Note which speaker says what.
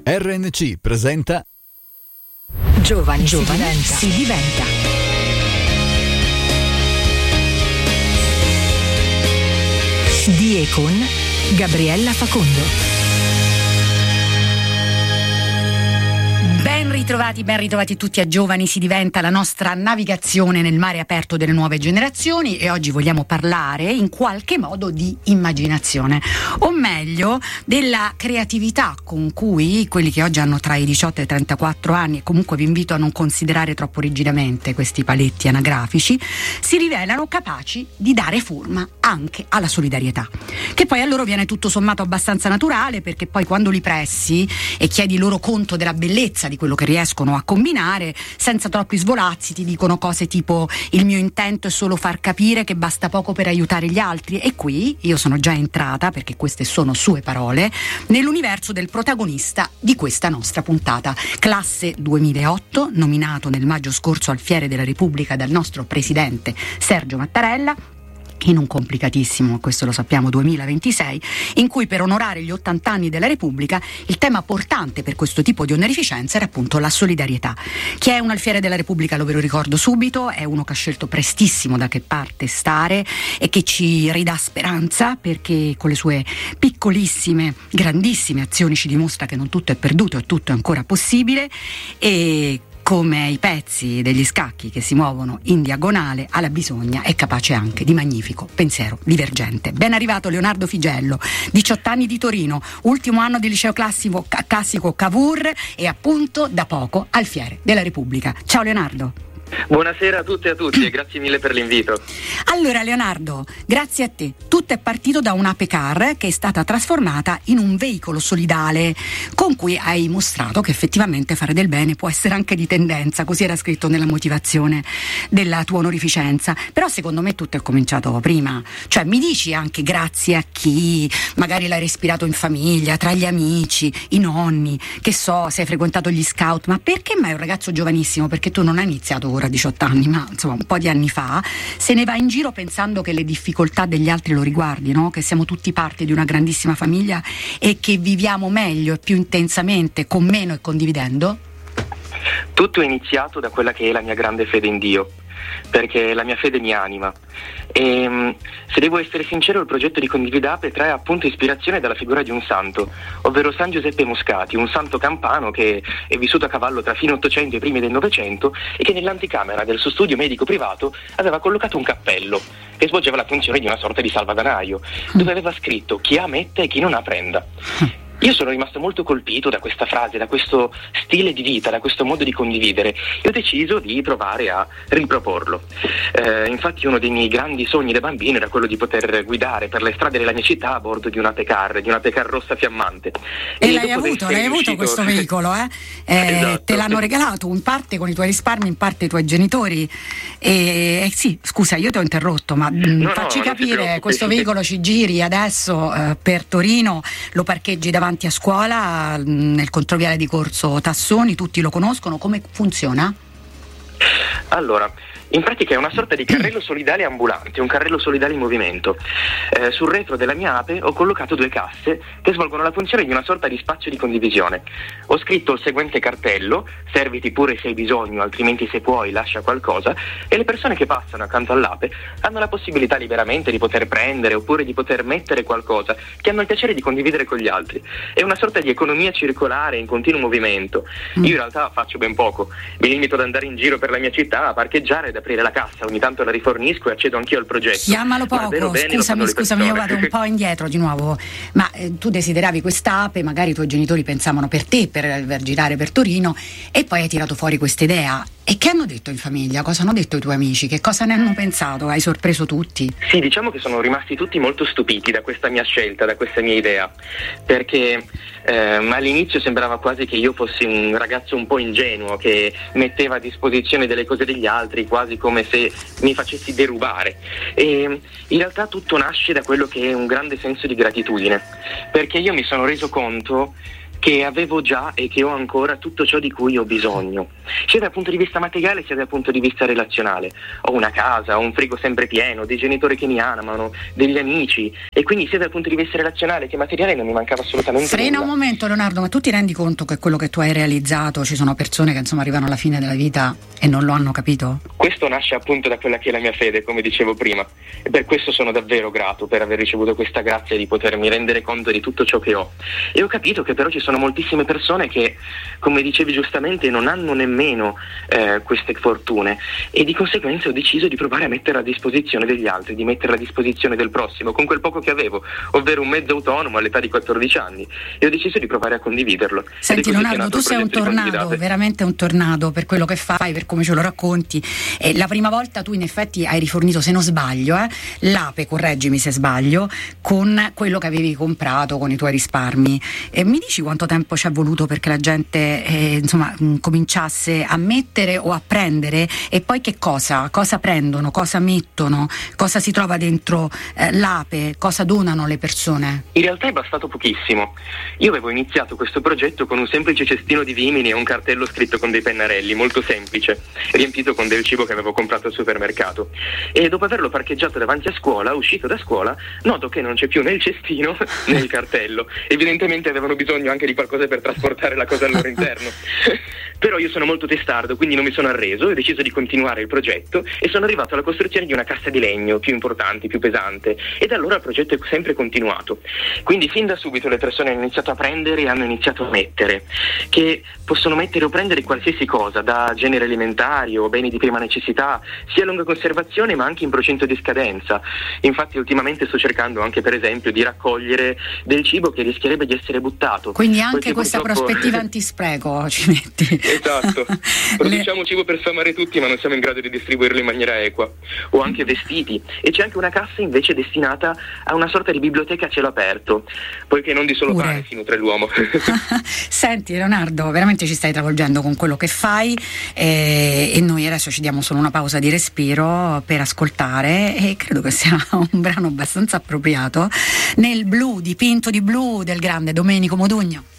Speaker 1: RNC presenta
Speaker 2: Giovani si diventa. Di e con Gabriella Facondo.
Speaker 3: Ben ritrovati tutti a Giovani si diventa, la nostra navigazione nel mare aperto delle nuove generazioni, e oggi vogliamo parlare in qualche modo di immaginazione, o meglio della creatività con cui quelli che oggi hanno tra i 18 e i 34 anni, e comunque vi invito a non considerare troppo rigidamente questi paletti anagrafici, si rivelano capaci di dare forma anche alla solidarietà, che poi a loro viene tutto sommato abbastanza naturale, perché poi quando li pressi e chiedi loro conto della bellezza di quello che riescono a combinare, senza troppi svolazzi ti dicono cose tipo: il mio intento è solo far capire che basta poco per aiutare gli altri. E qui io sono già entrata, perché queste sono sue parole, nell'universo del protagonista di questa nostra puntata. Classe 2008, nominato nel maggio scorso al Fiere della Repubblica dal nostro presidente Sergio Mattarella, in un complicatissimo, questo lo sappiamo, 2026, in cui per onorare gli 80 anni della Repubblica il tema portante per questo tipo di onorificenza era appunto la solidarietà. Chi è un alfiere della Repubblica lo ve lo ricordo subito, è uno che ha scelto prestissimo da che parte stare e che ci ridà speranza, perché con le sue piccolissime, grandissime azioni ci dimostra che non tutto è perduto e tutto è ancora possibile, e come i pezzi degli scacchi che si muovono in diagonale, alla bisogna è capace anche di magnifico pensiero divergente. Ben arrivato Leonardo Figello, 18 anni di Torino, ultimo anno di liceo classico Cavour e appunto da poco al Fiere della Repubblica. Ciao Leonardo.
Speaker 4: Buonasera a tutte e a tutti e grazie mille per l'invito.
Speaker 3: Allora Leonardo, grazie a te. Tutto è partito da un'ape car che è stata trasformata in un veicolo solidale, con cui hai mostrato che effettivamente fare del bene può essere anche di tendenza, così era scritto nella motivazione della tua onorificenza. Però secondo me tutto è cominciato prima, cioè mi dici anche grazie a chi magari l'hai respirato in famiglia, tra gli amici, i nonni, che so, se hai frequentato gli scout, ma perché mai un ragazzo giovanissimo, perché tu non hai iniziato ora a 18 anni, ma insomma un po' di anni fa, se ne va in giro pensando che le difficoltà degli altri lo riguardino, che siamo tutti parte di una grandissima famiglia e che viviamo meglio e più intensamente con meno e condividendo?
Speaker 4: Tutto è iniziato da quella che è la mia grande fede in Dio, perché la mia fede mi anima, e se devo essere sincero, il progetto di Condividape trae appunto ispirazione dalla figura di un santo, ovvero San Giuseppe Moscati, un santo campano che è vissuto a cavallo tra fine 800 e i primi del Novecento e che nell'anticamera del suo studio medico privato aveva collocato un cappello che svolgeva la funzione di una sorta di salvadanaio, dove aveva scritto: chi ha metta e chi non ha prenda. Io sono rimasto molto colpito da questa frase, da questo stile di vita, da questo modo di condividere, e ho deciso di provare a riproporlo. Infatti uno dei miei grandi sogni da bambino era quello di poter guidare per le strade della mia città a bordo di un'ape car rossa fiammante.
Speaker 3: E l'hai avuto questo veicolo, eh?
Speaker 4: Esatto.
Speaker 3: Te l'hanno regalato in parte con i tuoi risparmi, in parte i tuoi genitori. Sì, scusa, io ti ho interrotto, ma facci capire, questo veicolo ci giri adesso per Torino, lo parcheggi davanti a scuola, nel controviale di Corso Tassoni, tutti lo conoscono, come funziona?
Speaker 4: Allora, in pratica è una sorta di carrello solidale ambulante, un carrello solidale in movimento. Sul retro della mia ape ho collocato 2 casse che svolgono la funzione di una sorta di spazio di condivisione. Ho scritto il seguente cartello: serviti pure se hai bisogno, altrimenti se puoi lascia qualcosa, e le persone che passano accanto all'ape hanno la possibilità liberamente di poter prendere oppure di poter mettere qualcosa che hanno il piacere di condividere con gli altri. È una sorta di economia circolare in continuo movimento. Io in realtà faccio ben poco, mi limito ad andare in giro per la mia città a parcheggiare, ad aprire la cassa, ogni tanto la rifornisco e accedo anch'io al progetto.
Speaker 3: Chiamalo poco, scusami, io vado un po' indietro di nuovo, ma tu desideravi quest'ape, magari i tuoi genitori pensavano per te, per girare per Torino, e poi hai tirato fuori questa idea. E che hanno detto in famiglia? Cosa hanno detto i tuoi amici? Che cosa ne hanno pensato? Hai sorpreso tutti?
Speaker 4: Sì, diciamo che sono rimasti tutti molto stupiti da questa mia scelta, da questa mia idea, perché all'inizio sembrava quasi che io fossi un ragazzo un po' ingenuo che metteva a disposizione delle cose degli altri quasi come se mi facessi derubare, e in realtà tutto nasce da quello che è un grande senso di gratitudine, perché io mi sono reso conto che avevo già e che ho ancora tutto ciò di cui ho bisogno, sia dal punto di vista materiale sia dal punto di vista relazionale. Ho una casa, ho un frigo sempre pieno, dei genitori che mi amano, degli amici, e quindi sia dal punto di vista relazionale che materiale non mi mancava assolutamente nulla.
Speaker 3: Frena un momento, Leonardo, ma tu ti rendi conto che quello che tu hai realizzato, ci sono persone che insomma arrivano alla fine della vita e non lo hanno capito?
Speaker 4: Questo nasce appunto da quella che è la mia fede, come dicevo prima, e per questo sono davvero grato per aver ricevuto questa grazia di potermi rendere conto di tutto ciò che ho. E ho capito che però ci sono moltissime persone che, come dicevi giustamente, non hanno nemmeno queste fortune, e di conseguenza ho deciso di provare a metterla a disposizione degli altri, di metterla a disposizione del prossimo, con quel poco che avevo, ovvero un mezzo autonomo all'età di 14 anni, e ho deciso di provare a condividerlo.
Speaker 3: Senti Leonardo, tu sei un tornado, veramente un tornado per quello che fai, per come ce lo racconti. La prima volta tu in effetti hai rifornito, se non sbaglio, l'APE, correggimi se sbaglio, con quello che avevi comprato con i tuoi risparmi. Mi dici quanto tempo ci è voluto perché la gente cominciasse a mettere o a prendere, e poi che cosa prendono, cosa mettono, cosa si trova dentro l'APE, cosa donano le persone?
Speaker 4: In realtà è bastato pochissimo. Io avevo iniziato questo progetto con un semplice cestino di vimini e un cartello scritto con dei pennarelli, molto semplice, riempito con del cibo che avevo comprato al supermercato, e dopo averlo parcheggiato davanti a scuola, uscito da scuola, noto che non c'è più né il cestino né il cartello. Evidentemente avevano bisogno anche di qualcosa per trasportare la cosa al loro interno. Però io sono molto testardo, quindi non mi sono arreso e ho deciso di continuare il progetto, e sono arrivato alla costruzione di una cassa di legno più importante, più pesante, e da allora il progetto è sempre continuato. Quindi fin da subito le persone hanno iniziato a prendere e hanno iniziato a mettere, che possono mettere o prendere qualsiasi cosa, da generi alimentari o beni di prima necessità, sia a lunga conservazione ma anche in procinto di scadenza. Infatti ultimamente sto cercando anche, per esempio, di raccogliere del cibo che rischierebbe di essere buttato.
Speaker 3: Quindi anche questa prospettiva antispreco ci metti.
Speaker 4: Esatto, produciamo cibo per sfamare tutti ma non siamo in grado di distribuirlo in maniera equa. O anche vestiti, e c'è anche una cassa invece destinata a una sorta di biblioteca a cielo aperto, poiché non di solo pane si nutre l'uomo.
Speaker 3: Senti Leonardo, veramente ci stai travolgendo con quello che fai, e noi adesso ci diamo solo una pausa di respiro per ascoltare, e credo che sia un brano abbastanza appropriato, Nel blu, dipinto di blu, del grande Domenico Modugno.